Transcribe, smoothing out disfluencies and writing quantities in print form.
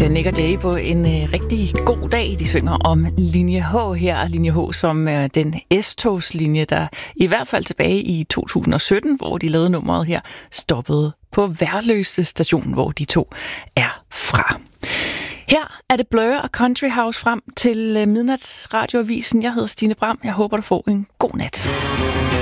Det er Nick og Jay på en rigtig god dag. De synger om linje H her. Linje H, som er den S-togslinje, der i hvert fald tilbage i 2017, hvor de lavede nummeret her, stoppede på Værløse station, hvor de to er fra. Her er det Blur og Country House frem til midnatsradioavisen. Jeg hedder Stine Bram. Jeg håber, du får en god nat.